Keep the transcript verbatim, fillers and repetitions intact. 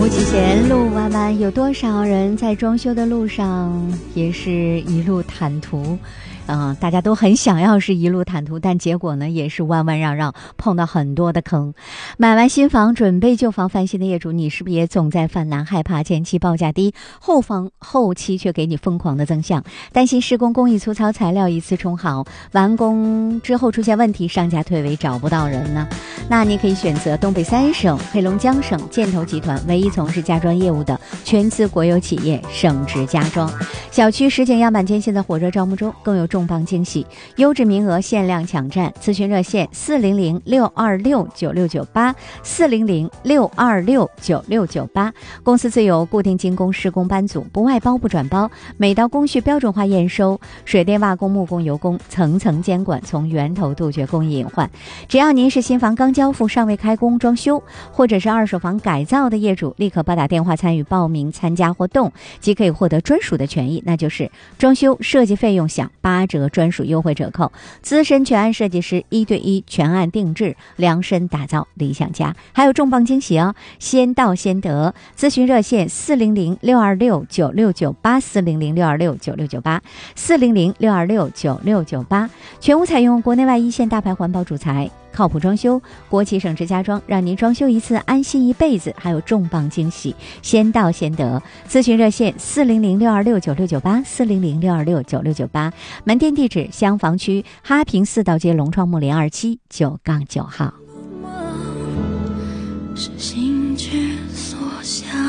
无极限路弯弯，有多少人在装修的路上也是一路坦途？嗯、呃，大家都很想要是一路坦途，但结果呢也是弯弯绕绕，碰到很多的坑。买完新房准备旧房翻新的业主，你是不是也总在犯难，害怕前期报价低，后房后期却给你疯狂的增项，担心施工工艺粗糙，材料一次冲好，完工之后出现问题，上家退尾找不到人呢？那你可以选择东北三省黑龙江省建投集团唯一从事家装业务的全资国有企业省直家装。小区实景样板间现在火热招募中，更有重磅惊喜，优质名额限量抢占。咨询热线四零零六二六九六九八四零零六二六九六九八。公司自有固定精工施工班组，不外包不转包，每道工序标准化验收，水电瓦工木工油工层层监管，从源头杜绝工艺隐患。只要您是新房刚交付尚未开工装修，或者是二手房改造的业主，立刻拨打电话参与报名参加活动，即可以获得专属的权益，那就是装修设计费用享八折专属优惠折扣，资深全案设计师一对一全案定制，量身打造理想家。还有重磅惊喜哦，先到先得。咨询热线四零零六二六九六九八四零零六二六九六九八四零零六二六九六九八。全屋采用国内外一线大牌环保主材，靠谱装修，国企省直家装，让您装修一次安心一辈子。还有重磅惊喜，先到先得。咨询热线四零零六二六九六九八四零零六二六九六九八。门店地址襄房区哈平四道街龙创木零二七九杠九号。 是心之所向。